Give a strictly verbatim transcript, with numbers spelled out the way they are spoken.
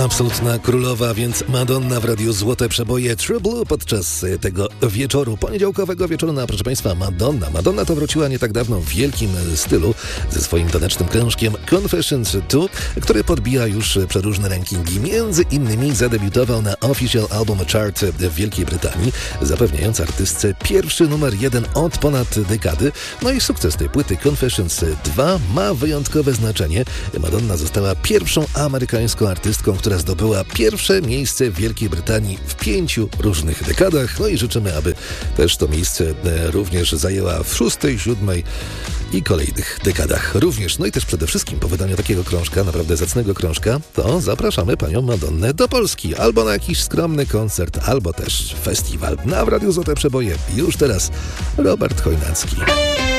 Absolutna królowa, więc Madonna w Radiu Złote Przeboje True Blue podczas tego wieczoru, poniedziałkowego wieczoru. No, proszę Państwa, Madonna. Madonna to wróciła nie tak dawno w wielkim stylu ze swoim tanecznym krążkiem Confessions dwa, który podbija już przeróżne rankingi. Między innymi zadebiutował na Official Album Chart w Wielkiej Brytanii, zapewniając artystce pierwszy numer jeden od ponad dekady. No i sukces tej płyty Confessions dwa ma wyjątkowe znaczenie. Madonna została pierwszą amerykańską artystką, która zdobyła pierwsze miejsce w Wielkiej Brytanii w pięciu różnych dekadach. No i życzymy, aby też to miejsce również zajęła w szóstej, siódmej i kolejnych dekadach również. No i też przede wszystkim po wydaniu takiego krążka, naprawdę zacnego krążka, to zapraszamy panią Madonnę do Polski. Albo na jakiś skromny koncert, albo też festiwal. Na w Radiu Złote Przeboje już teraz Robert Chojnacki.